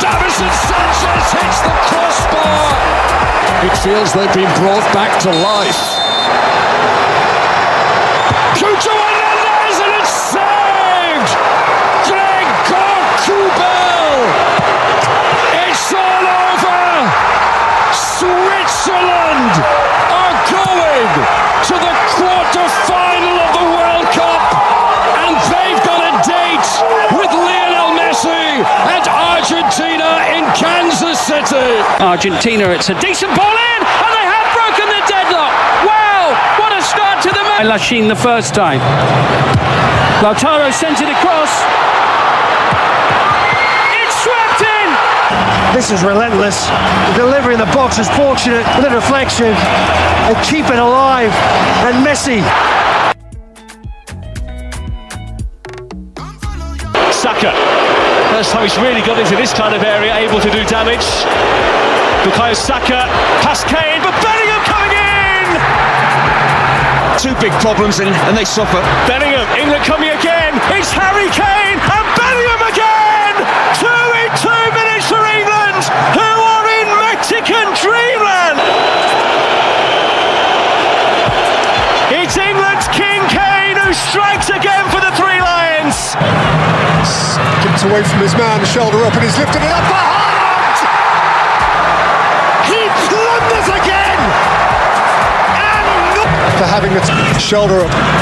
Davinson Sanchez hits the crossbar. It feels they've been brought back to life. Cucho Hernandez, and it's saved! Gregor Kobel! It's all over! Switzerland are going to the quarter-final of the World Cup, and they've got a date with Lionel Messi and Argentina in Kansas City. Argentina, it's a decent ball in, and they have broken the deadlock. Wow, what a start to the match. Lachine the first time. Lautaro sends it across. It's swept in. This is relentless. The delivery in the box is fortunate with a deflection and keep it alive. And Messi. Saka. First time he's really got into this kind of area, able to do damage. Bukayo Saka, past Kane, but Bellingham coming in! Two big problems and they suffer. Bellingham, England coming again. It's Harry Kane and Bellingham again! 2 in 2 minutes for England, who are in Mexican dreamland! It's England's King Kane who strikes again for the Three Lions! Kicked away from his man, shoulder up, and he's lifted it up for Haaland! He blunders again! And for having the shoulder up.